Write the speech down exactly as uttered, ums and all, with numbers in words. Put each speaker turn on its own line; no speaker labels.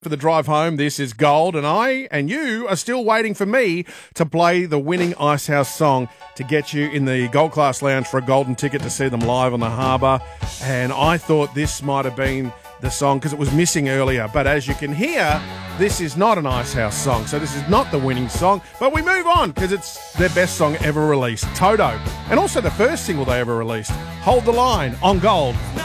For the drive home, this is Gold, and I and you are still waiting for me to play the winning Icehouse song to get you in the Gold Class Lounge for a golden ticket to see them live on the harbour. And I thought this might have been the song because it was missing earlier. But as you can hear, this is not an Icehouse song, so this is not the winning song. But we move on because it's their best song ever released, Toto. And also the first single they ever released, Hold the Line, on Gold.